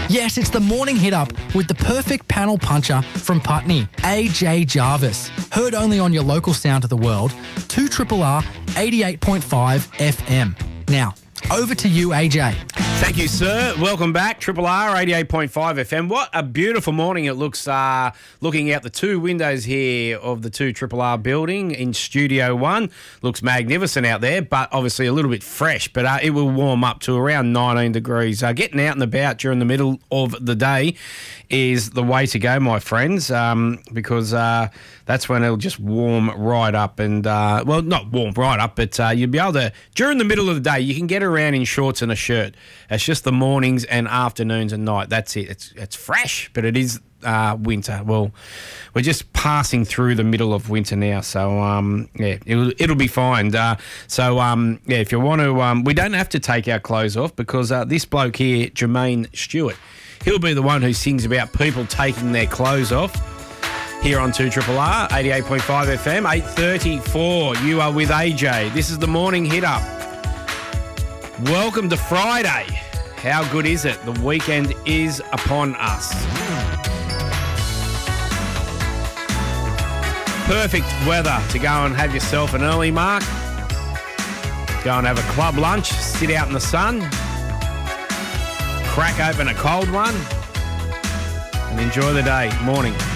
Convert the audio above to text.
Yes, it's the morning hit up with the perfect panel puncher from Putney, AJ Jarvis. Heard only on your local sound of the world, 2RRR 88.5 FM. Now, over to you, AJ. Thank you, sir. Welcome back. Triple R 88.5 FM. What a beautiful morning it looks looking out the two windows here of the 2RRR building in Studio 1. Looks magnificent out there, but obviously a little bit fresh. But it will warm up to around 19 degrees. Getting out and about during the middle of the day is the way to go, my friends, because that's when it'll just warm right up and, well, not warm right up, but you'll be able to, during the middle of the day, you can get around in shorts and a shirt. It's just the mornings and afternoons and night. That's it. It's fresh, but it is winter. Well, we're just passing through the middle of winter now, so yeah, it'll be fine. Yeah, if you want to, we don't have to take our clothes off because this bloke here, Jermaine Stewart, he'll be the one who sings about people taking their clothes off. Here on 2RRR 88.5 FM, 8:34. You are with AJ. This is the morning hit up. Welcome to Friday. How good is it? The weekend is upon us. Perfect weather to go and have yourself an early mark. Go and have a club lunch, sit out in the sun, crack open a cold one, and enjoy the day. Morning.